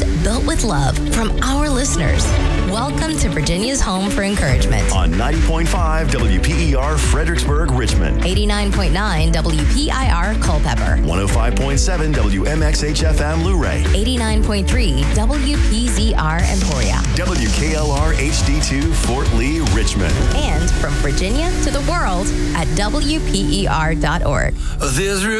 homes built with love from our listeners. Welcome to Virginia's home for encouragement. On 90.5 WPER Fredericksburg, Richmond. 89.9 WPIR Culpeper. 105.7 WMXHFM Luray. 89.3 WPZR Emporia. WKLR HD2 Fort Lee, Richmond. And from Virginia to the world at WPER.org. There's